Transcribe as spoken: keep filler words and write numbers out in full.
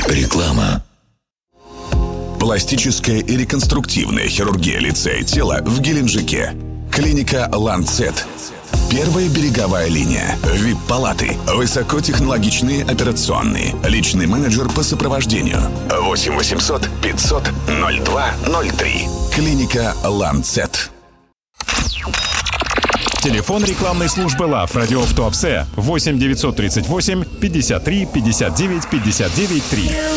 Реклама. Пластическая и реконструктивная хирургия лица и тела в Геленджике. Клиника «Ланцет». Первая береговая линия. ви ай пи-палаты. Высокотехнологичные операционные. Личный менеджер по сопровождению. восемь восемьсот пятьсот ноль два ноль три. Клиника «Ланцет». Телефон рекламной службы ЛАФ «Радио в Туапсе» восемь девятьсот тридцать восемь пятьдесят три пятьдесят девять пятьдесят девять три.